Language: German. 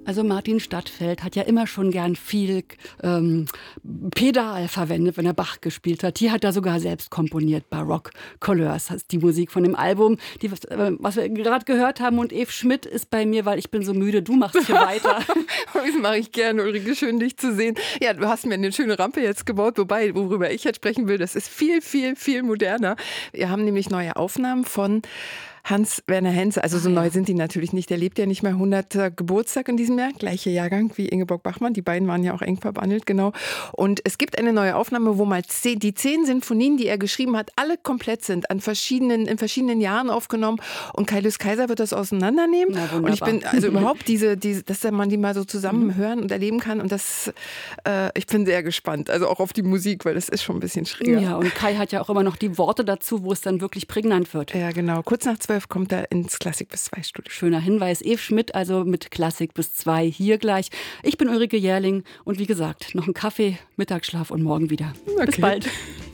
Also Martin Stadtfeld hat ja immer schon gern viel Pedal verwendet, wenn er Bach gespielt hat. Hier hat er sogar selbst komponiert, Baroque Couleurs, das ist die Musik von dem Album, was wir gerade gehört haben. Und Eve Schmidt ist bei mir, weil ich bin so müde, du machst hier weiter. Das mache ich gerne, Ulrike, schön dich zu sehen. Ja, du hast mir eine schöne Rampe jetzt gebaut, wobei, worüber ich jetzt sprechen will, das ist viel, viel, viel moderner. Wir haben nämlich neue Aufnahmen von Hans-Werner Henze, also so neu sind die natürlich nicht. Der lebt ja nicht mehr 100. Geburtstag in diesem Jahr, gleicher Jahrgang wie Ingeborg Bachmann. Die beiden waren ja auch eng verbandelt, genau. Und es gibt eine neue Aufnahme, wo mal die 10 Sinfonien, die er geschrieben hat, alle komplett sind, in verschiedenen Jahren aufgenommen. Und Kai-Lys Kaiser wird das auseinandernehmen. Na, und ich bin, also überhaupt dass man die mal so zusammen hören und erleben kann. Und das, ich bin sehr gespannt, also auch auf die Musik, weil das ist schon ein bisschen schräger. Ja, und Kai hat ja auch immer noch die Worte dazu, wo es dann wirklich prägnant wird. Ja, genau. Kurz nach 12 kommt er ins Klassik bis 2 Studio. Schöner Hinweis. Eve Schmidt, also mit Klassik bis 2 hier gleich. Ich bin Ulrike Jährling und wie gesagt, noch ein Kaffee, Mittagsschlaf und morgen wieder. Okay. Bis bald.